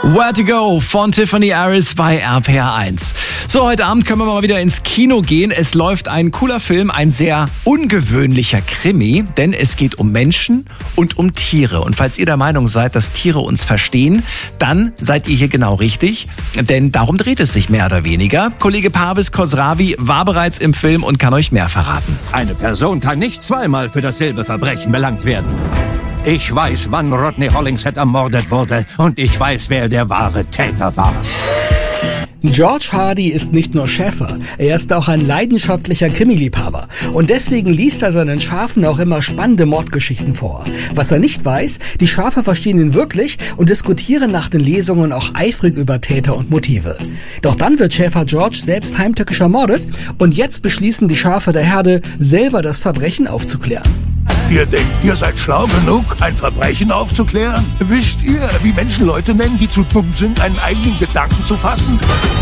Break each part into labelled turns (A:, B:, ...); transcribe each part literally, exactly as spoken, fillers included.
A: Where to Go von Tiffany Harris bei R P R eins. So, heute Abend können wir mal wieder ins Kino gehen. Es läuft ein cooler Film, ein sehr ungewöhnlicher Krimi, denn es geht um Menschen und um Tiere. Und falls ihr der Meinung seid, dass Tiere uns verstehen, dann seid ihr hier genau richtig, denn darum dreht es sich mehr oder weniger. Kollege Parviz Khosravi war bereits im Film und kann euch mehr verraten.
B: Eine Person kann nicht zweimal für dasselbe Verbrechen belangt werden. Ich weiß, wann Rodney Hollingshead ermordet wurde und ich weiß, wer der wahre Täter war.
C: George Hardy ist nicht nur Schäfer, er ist auch ein leidenschaftlicher Krimiliebhaber. Und deswegen liest er seinen Schafen auch immer spannende Mordgeschichten vor. Was er nicht weiß, die Schafe verstehen ihn wirklich und diskutieren nach den Lesungen auch eifrig über Täter und Motive. Doch dann wird Schäfer George selbst heimtückisch ermordet und jetzt beschließen die Schafe der Herde, selber das Verbrechen aufzuklären.
D: Ihr denkt, ihr seid schlau genug, ein Verbrechen aufzuklären? Wisst ihr, wie Menschen Leute nennen, die zu dumm sind, einen eigenen Gedanken zu fassen?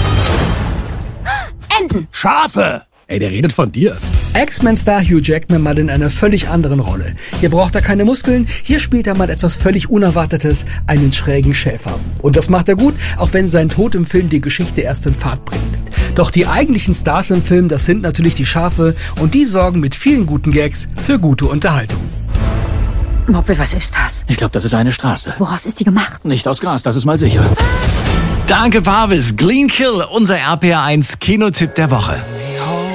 E: Enten.
D: Schafe!
F: Ey, der redet von dir.
C: X-Men-Star Hugh Jackman mal in einer völlig anderen Rolle. Hier braucht er keine Muskeln, hier spielt er mal etwas völlig Unerwartetes, einen schrägen Schäfer. Und das macht er gut, auch wenn sein Tod im Film die Geschichte erst in Fahrt bringt. Doch die eigentlichen Stars im Film, das sind natürlich die Schafe und die sorgen mit vielen guten Gags für gute Unterhaltung.
E: Moppel, was ist das?
F: Ich glaube, das ist eine Straße.
E: Woraus ist die gemacht?
F: Nicht aus Gras, das ist mal sicher.
A: Danke, Parviz. Glenn Kill, unser R P R eins Kinotipp der Woche.